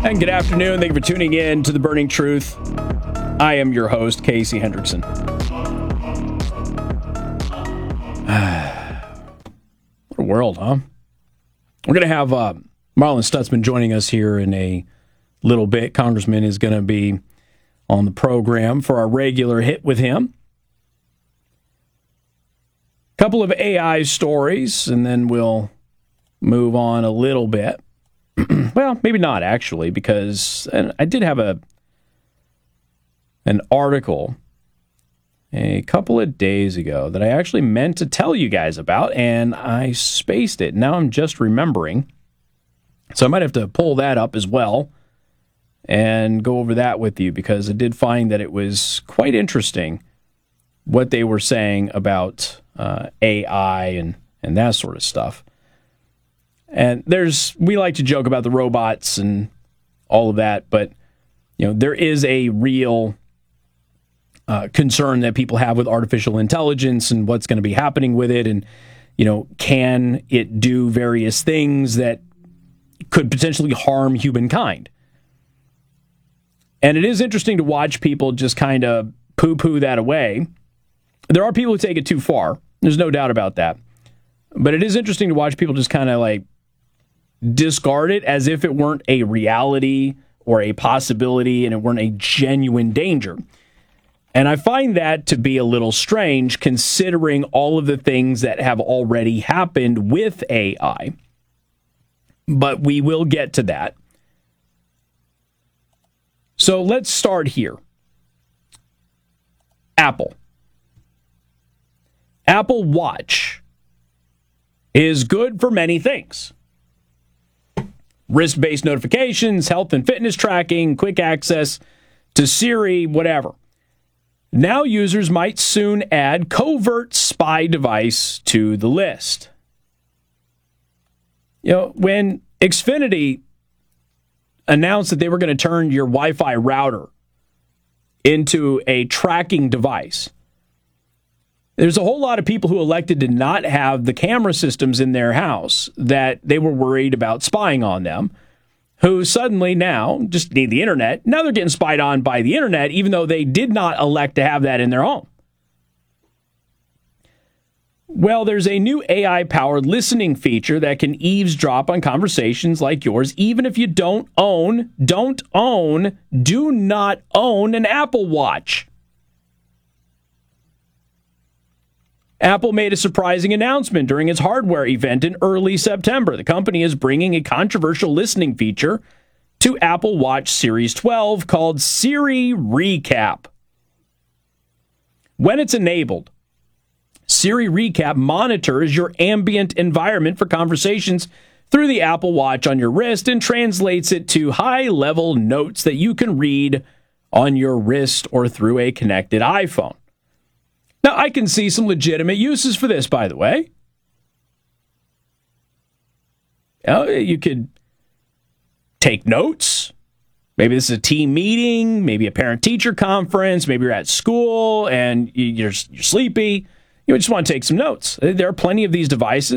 And good afternoon. Thank you for tuning in to The Burning Truth. I am your host, Casey Hendrickson. What a world, huh? We're going to have Marlon Stutzman joining us here in a little bit. Congressman is going to be on the program for our regular hit with him. Couple of AI stories, and then we'll move on a little bit. Well, maybe not actually, because I did have an article a couple of days ago that I actually meant to tell you guys about, and I spaced it. Now I'm just remembering. So I might have to pull that up as well and go over that with you, because I did find that it was quite interesting what they were saying about AI and that sort of stuff. And we like to joke about the robots and all of that, but there is a real concern that people have with artificial intelligence and what's going to be happening with it, and can it do various things that could potentially harm humankind? And it is interesting to watch people just kind of poo-poo that away. There are people who take it too far. There's no doubt about that. But it is interesting to watch people just kind of like discard it as if it weren't a reality or a possibility and it weren't a genuine danger. And I find that to be a little strange, considering all of the things that have already happened with AI. But we will get to that. So let's start here. Apple Watch is good for many things. Wrist-based notifications, health and fitness tracking, quick access to Siri, whatever. Now users might soon add covert spy device to the list. When Xfinity announced that they were going to turn your Wi-Fi router into a tracking device, there's a whole lot of people who elected to not have the camera systems in their house that they were worried about spying on them, who suddenly now just need the internet. Now they're getting spied on by the internet, even though they did not elect to have that in their home. Well, there's a new AI-powered listening feature that can eavesdrop on conversations like yours, even if you do not own an Apple Watch. Apple made a surprising announcement during its hardware event in early September. The company is bringing a controversial listening feature to Apple Watch Series 12 called Siri Recap. When it's enabled, Siri Recap monitors your ambient environment for conversations through the Apple Watch on your wrist and translates it to high-level notes that you can read on your wrist or through a connected iPhone. Now, I can see some legitimate uses for this, by the way. You could take notes. Maybe this is a team meeting, maybe a parent-teacher conference, maybe you're at school and you're sleepy. You just want to take some notes. There are plenty of these devices